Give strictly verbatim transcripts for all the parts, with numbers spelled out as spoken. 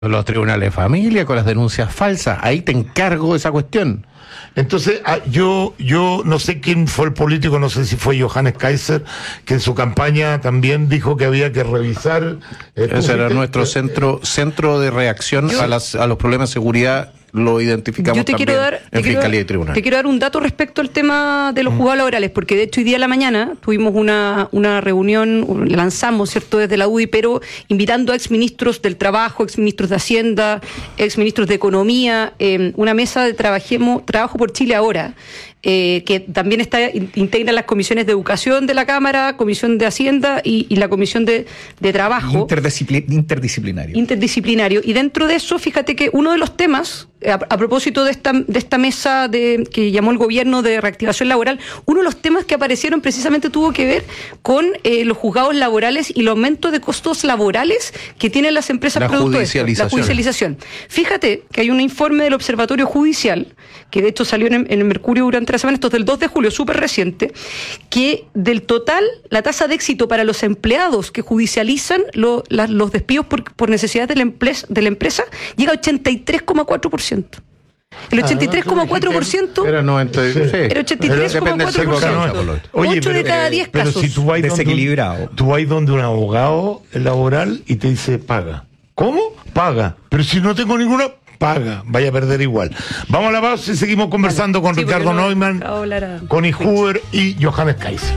Los tribunales de familia con las denuncias falsas, ahí te encargo esa cuestión. Entonces, ah, yo yo no sé quién fue el político, no sé si fue Johannes Kaiser, que en su campaña también dijo que había que revisar... Eh, Ese era nuestro eh, centro centro de reacción yo, a, las, a los problemas de seguridad. Lo identificamos yo te también quiero dar, en Fiscalía dar, y Tribunal. Te quiero dar un dato respecto al tema de los juzgados mm. laborales, porque de hecho hoy día a la mañana tuvimos una, una reunión, lanzamos, ¿cierto?, desde la U D I, pero invitando a exministros del Trabajo, exministros de Hacienda, exministros de Economía, eh, una mesa de trabajemos, Trabajo por Chile Ahora, Eh, que también está integra las comisiones de Educación de la Cámara, Comisión de Hacienda y, y la Comisión de, de Trabajo. Interdiscipli- interdisciplinario. Interdisciplinario. Y dentro de eso, fíjate que uno de los temas, a, a propósito de esta, de esta mesa de, que llamó el gobierno de reactivación laboral, uno de los temas que aparecieron precisamente tuvo que ver con eh, los juzgados laborales y el aumento de costos laborales que tienen las empresas la producto judicialización. de esto, la judicialización. Fíjate que hay un informe del Observatorio Judicial, que de hecho salió en, en el Mercurio durante la semana, esto es del dos de julio, súper reciente, que del total, la tasa de éxito para los empleados que judicializan lo, la, los despidos por, por necesidades de la, empresa, de la empresa llega a ochenta y tres coma cuatro por ciento. El ochenta y tres coma cuatro por ciento era noventa, sí. Era ochenta y tres coma cuatro por ciento. Oye, ocho de cada diez pero casos. Si tú vas desequilibrado. Donde, tú vas donde un abogado laboral y te dice paga. ¿Cómo? Paga. Pero si no tengo ninguna... paga, vaya a perder igual. Vamos a la pausa y seguimos conversando con sí, Ricardo no Neumann, con Huber y Johannes Kaiser.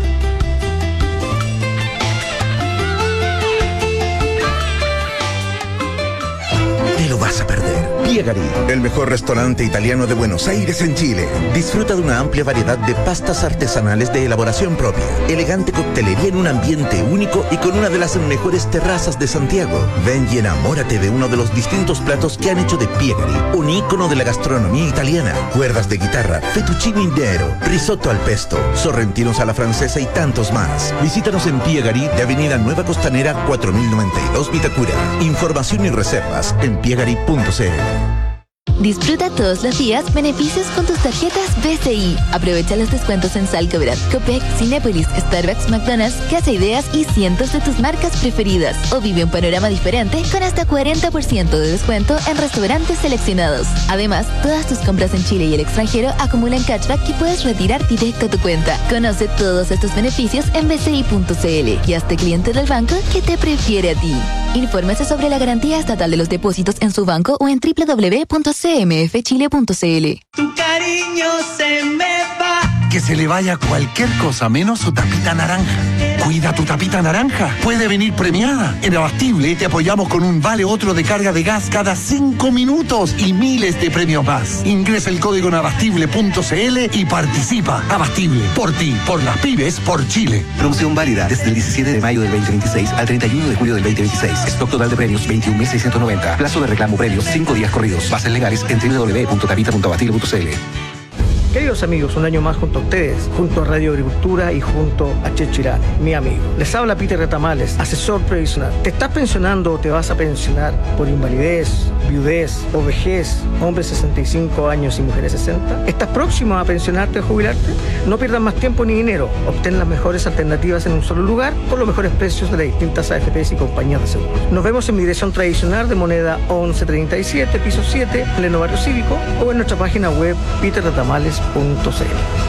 Te lo vas a perder. Piegari, el mejor restaurante italiano de Buenos Aires en Chile. Disfruta de una amplia variedad de pastas artesanales de elaboración propia, elegante coctelería en un ambiente único y con una de las mejores terrazas de Santiago. Ven y enamórate de uno de los distintos platos que han hecho de Piegari un ícono de la gastronomía italiana. Cuerdas de guitarra, fettuccine intero, risotto al pesto, sorrentinos a la francesa y tantos más. Visítanos en Piegari de Avenida Nueva Costanera cuatro mil noventa y dos Vitacura. Información y reservas en piegari punto c l. Disfruta todos los días beneficios con tus tarjetas B C I. Aprovecha los descuentos en Salcobrad, Copec, Cinépolis, Starbucks, McDonald's, Casa Ideas y cientos de tus marcas preferidas. O vive un panorama diferente con hasta cuarenta por ciento de descuento en restaurantes seleccionados. Además, todas tus compras en Chile y el extranjero acumulan cashback que puedes retirar directo a tu cuenta. Conoce todos estos beneficios en b c i punto c l y hazte cliente del banco que te prefiere a ti. Infórmese sobre la garantía estatal de los depósitos en su banco o en w w w punto c m f chile punto c l. Tu cariño se me va. Que se le vaya cualquier cosa menos su tapita naranja. Cuida tu tapita naranja. Puede venir premiada. En Abastible te apoyamos con un vale otro de carga de gas cada cinco minutos y miles de premios más. Ingresa el código en abastible punto c l y participa. Abastible. Por ti, por las pymes, por Chile. Promoción válida desde el diecisiete de mayo del veinte veintiséis al treinta y uno de julio del veinte veintiséis. Stock total de premios veintiún mil seiscientos noventa. Plazo de reclamo premios cinco días corridos. Bases legales en w w w punto tapita punto abastible punto c l. Queridos amigos, un año más junto a ustedes, junto a Radio Agricultura y junto a Checho Irane, mi amigo. Les habla Peter Retamales, asesor previsional. ¿Te estás pensionando o te vas a pensionar por invalidez, viudez o vejez, hombres sesenta y cinco años y mujeres sesenta? ¿Estás próximo a pensionarte o jubilarte? No pierdas más tiempo ni dinero. Obtén las mejores alternativas en un solo lugar con los mejores precios de las distintas A F Pes y compañías de seguros. Nos vemos en mi dirección tradicional de Moneda once treinta y siete, piso siete, pleno barrio cívico, o en nuestra página web peter retamales punto c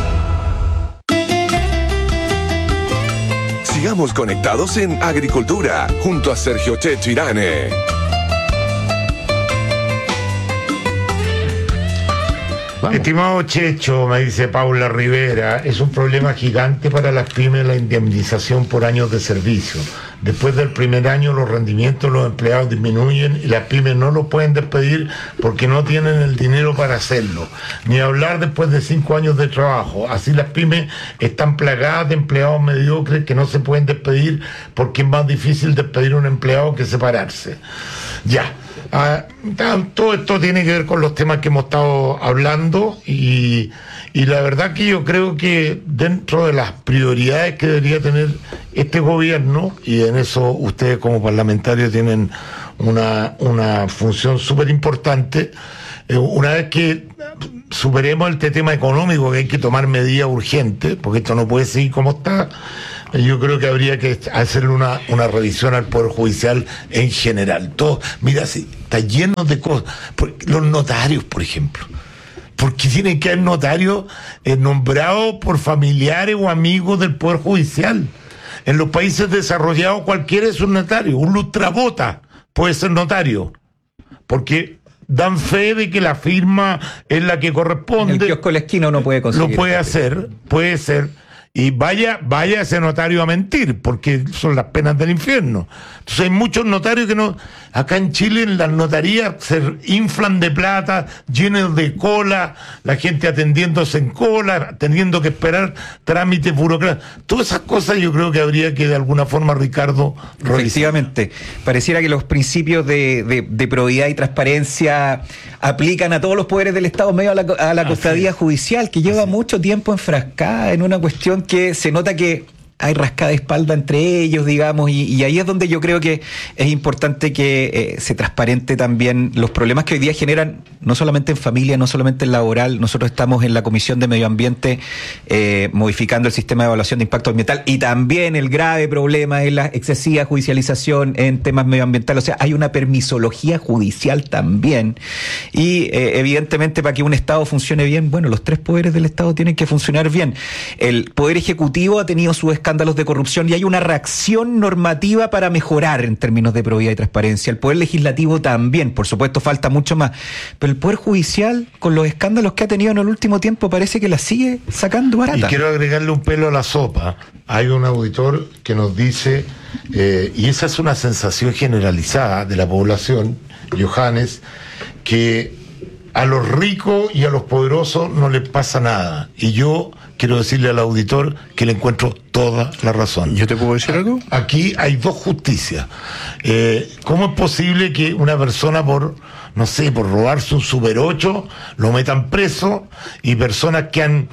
l. Sigamos conectados en Agricultura, junto a Sergio Checho Irane. Vamos. Estimado Checho, me dice Paula Rivera, es un problema gigante para las pymes la indemnización por años de servicio. Después del primer año los rendimientos de los empleados disminuyen y las pymes no lo pueden despedir porque no tienen el dinero para hacerlo. Ni hablar después de cinco años de trabajo. Así las pymes están plagadas de empleados mediocres que no se pueden despedir porque es más difícil despedir a un empleado que separarse. Ya. Ah, todo esto tiene que ver con los temas que hemos estado hablando y, y la verdad que yo creo que dentro de las prioridades que debería tener este gobierno, y en eso ustedes como parlamentarios tienen una, una función súper importante, eh, una vez que superemos este tema económico, que hay que tomar medidas urgentes, porque esto no puede seguir como está, Yo creo que habría que hacerle una, una revisión al Poder Judicial en general. Todo, mira, sí, está lleno de cosas. Los notarios, por ejemplo. Porque tienen que haber notarios eh, nombrados por familiares o amigos del Poder Judicial. En los países desarrollados cualquiera es un notario. Un lustrabota puede ser notario. Porque dan fe de que la firma es la que corresponde. El kiosco de la esquina uno puede conseguir. Lo puede hacer, puede ser. Y vaya, vaya ese notario a mentir, porque son las penas del infierno. Entonces hay muchos notarios que no... Acá en Chile las notarías se inflan de plata, llenas de cola, la gente atendiéndose en cola, teniendo que esperar trámites burocráticos. Todas esas cosas yo creo que habría que de alguna forma, Ricardo, revisar. Efectivamente. Pareciera que los principios de, de, de probidad y transparencia aplican a todos los poderes del Estado medio a la, a la cofradía judicial, que lleva Así. mucho tiempo enfrascada en una cuestión que se nota que hay rascada de espalda entre ellos, digamos, y, y ahí es donde yo creo que es importante que eh, se transparente también los problemas que hoy día generan, no solamente en familia, no solamente en laboral. Nosotros estamos en la Comisión de Medio Ambiente eh, modificando el sistema de evaluación de impacto ambiental, y también el grave problema es la excesiva judicialización en temas medioambientales. O sea, hay una permisología judicial también, y eh, evidentemente para que un Estado funcione bien, bueno, los tres poderes del Estado tienen que funcionar bien. El Poder Ejecutivo ha tenido su escándalos de corrupción y hay una reacción normativa para mejorar en términos de probidad y transparencia. El Poder Legislativo también, por supuesto, falta mucho más. Pero el Poder Judicial, con los escándalos que ha tenido en el último tiempo, parece que la sigue sacando barata. Y quiero agregarle un pelo a la sopa. Hay un auditor que nos dice, eh, y esa es una sensación generalizada de la población, Johannes, que a los ricos y a los poderosos no les pasa nada. Y yo quiero decirle al auditor que le encuentro toda la razón. ¿Yo te puedo decir algo? Aquí hay dos justicias. Eh, ¿Cómo es posible que una persona por, no sé, por robarse un Super ocho lo metan preso, y personas que han,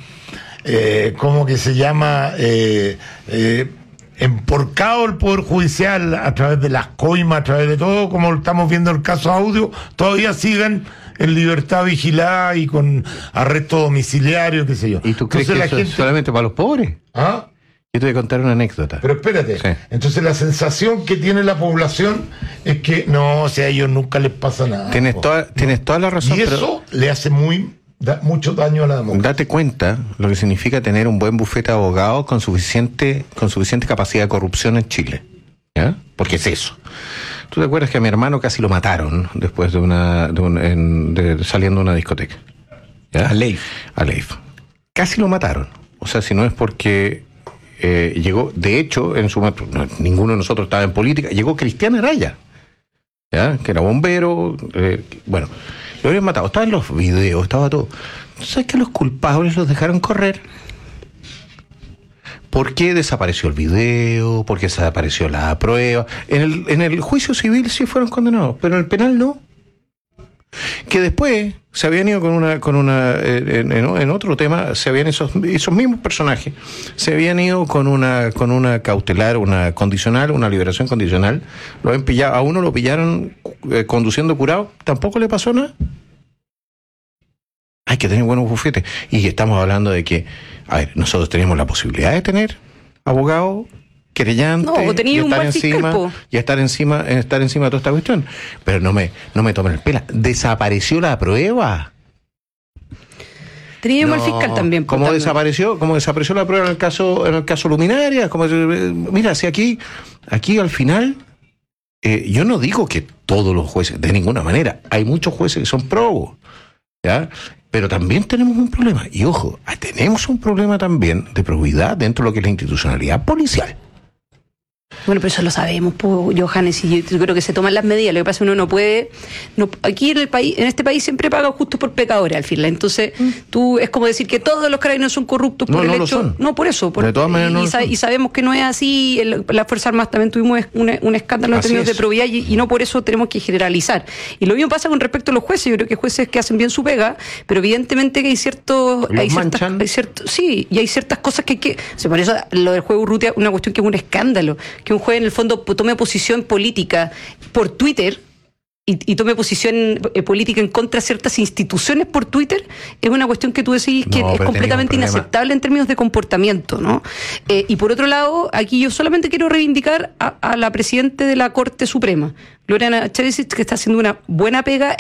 eh, ¿cómo que se llama? Eh, eh, emporcado el Poder Judicial a través de las coimas, a través de todo, como estamos viendo el caso Audio, todavía sigan en libertad vigilada y con arresto domiciliario, qué sé yo. ¿Y tú crees Entonces, que eso gente... es solamente para los pobres? ¿Ah? Yo te voy a contar una anécdota. Pero espérate, sí. Entonces la sensación que tiene la población es que no, o sea, a ellos nunca les pasa nada. Tienes, toda, tienes toda la razón. Y eso pero... le hace muy da mucho daño a la democracia. Date cuenta lo que significa tener un buen bufete de abogados con suficiente, con suficiente capacidad de corrupción en Chile. ¿Ya? Porque es eso. ¿Tú te acuerdas que a mi hermano casi lo mataron después de una de un, en, de, saliendo de una discoteca? ¿Ya? A Leif. A Leif. Casi lo mataron. O sea, si no es porque eh, llegó, de hecho, en su momento, no, ninguno de nosotros estaba en política, llegó Cristian Araya, ¿ya? Que era bombero, eh, bueno, lo habían matado, estaba en los videos, estaba todo. ¿Sabes que los culpables los dejaron correr? ¿Por qué desapareció el video? ¿Por qué desapareció la prueba? En el, en el juicio civil sí fueron condenados, pero en el penal no. Que después se habían ido con una, con una, en, en, en otro tema, se habían esos, esos mismos personajes, se habían ido con una, con una cautelar, una condicional, una liberación condicional, lo habían pillado, a uno lo pillaron eh, conduciendo curado, tampoco le pasó nada. Hay que tener buenos bufetes. Y estamos hablando de que, a ver, nosotros tenemos la posibilidad de tener abogado, querellante, no, o y, un estar buen encima, fiscal, y estar encima, estar encima de toda esta cuestión. Pero no me, no me tomen el pela. Desapareció la prueba. Tenía un no, mal fiscal también. ¿Cómo también. desapareció? ¿Cómo desapareció la prueba en el caso, en el caso Luminaria? Como, mira, si aquí, aquí al final, eh, yo no digo que todos los jueces, de ninguna manera, hay muchos jueces que son probos, ¿ya? Pero también tenemos un problema, y ojo, tenemos un problema también de probidad dentro de lo que es la institucionalidad policial. Bueno, pero eso lo sabemos, pues, Johannes, y yo creo que se toman las medidas. Lo que pasa es que uno no puede, no, aquí en el país, en este país siempre paga justo por pecadores al final. Entonces, mm. tú es como decir que todos los carabineros son corruptos por no, el no hecho, lo son. no por eso, por, de todas maneras y, no y, sa- y sabemos que no es así. El, las Fuerzas Armadas también tuvimos un, un escándalo en términos de probidad y, y no por eso tenemos que generalizar. Y lo mismo pasa con respecto a los jueces. Yo creo que hay jueces que hacen bien su pega, pero evidentemente que hay ciertos, hay ciertas, hay ciertos, sí, y hay ciertas cosas que hay que, o sea, por eso lo del juez Urrutia, una cuestión que es un escándalo, que un juez en el fondo tome posición política por Twitter, y, y tome posición eh, política en contra de ciertas instituciones por Twitter, es una cuestión que tú decís que No, es pero completamente tenía un problema. inaceptable en términos de comportamiento, ¿no? Eh, y por otro lado, aquí yo solamente quiero reivindicar a, a la presidenta de la Corte Suprema, Gloriana Chávez, que está haciendo una buena pega